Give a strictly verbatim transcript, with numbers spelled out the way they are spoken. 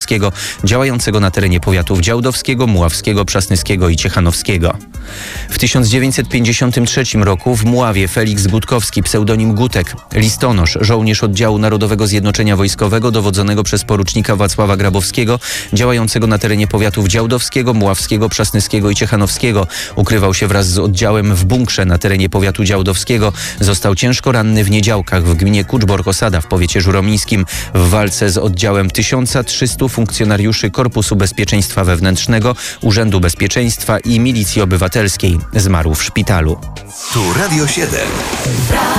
Działdowskiego, działającego na terenie powiatów działdowskiego, muławskiego, przasnyskiego i ciechanowskiego. W tysiąc dziewięćset pięćdziesiątym trzecim roku w Muławie Feliks Gutkowski, pseudonim Gutek, listonosz, żołnierz oddziału Narodowego Zjednoczenia Wojskowego dowodzonego przez porucznika Wacława Grabowskiego, działającego na terenie powiatów działdowskiego, muławskiego, przasnyskiego i ciechanowskiego. Ukrywał się wraz z oddziałem w bunkrze na terenie powiatu działdowskiego. Został ciężko ranny w Niedziałkach w gminie Kuczbork-Osada w powiecie żuromińskim. W walce z oddziałem tysiąc trzystu funkcjonariuszy Korpusu Bezpieczeństwa Wewnętrznego, Urzędu Bezpieczeństwa i Milicji Obywatelskiej zmarł w szpitalu. Tu Radio siedem.